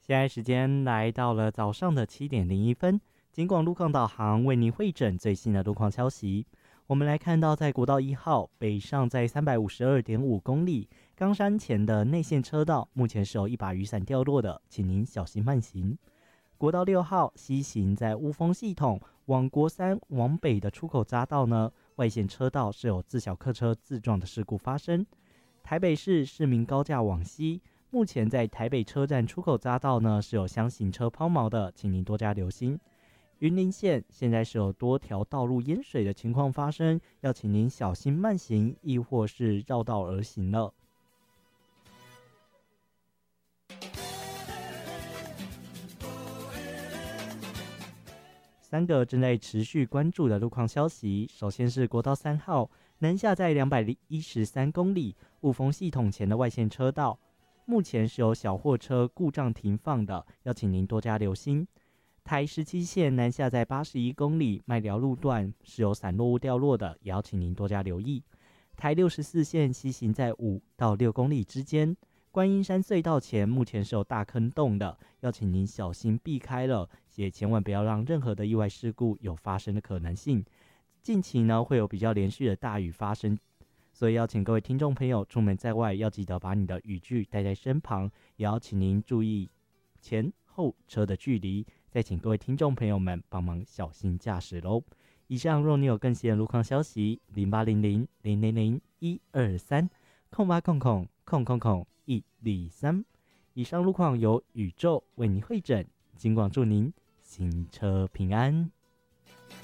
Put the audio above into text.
现在时间来到了早上的7:01，警广路况导航为您汇整最新的路况消息。我们来看到，在国道1号北上在352.5公里，冈山前的内线车道，目前是有一把雨伞掉落的，请您小心慢行。国道6号西行在雾峰系统往国三往北的出口匝道呢，外线车道是有自小客车自撞的事故发生。台北市市民高架往西，目前在台北车站出口匝道呢是有厢型车抛锚的，请您多加留心。云林县现在是有多条道路淹水的情况发生，要请您小心慢行，亦或是绕道而行了。3个正在持续关注的路况消息，首先是国道3号南下在213公里，雾峰系统前的外线车道，目前是有小货车故障停放的，要请您多加留心。台17线南下在81公里，麦寮路段是有散落物掉落的，也要请您多加留意。台64线西行在5到6公里之间，观音山隧道前目前是有大坑洞的，要请您小心避开了，也千万不要让任何的意外事故有发生的可能性。近期呢会有比较连续的大雨发生，所以要请各位听众朋友出门在外要记得把你的雨具带在身旁，也要请您注意前后车的距离，再请各位听众朋友们帮忙小心驾驶咯。以上若你有更新的路况消息，0800-000-1230800-123。以上路况由宇宙为您汇整，警广祝您行车平安。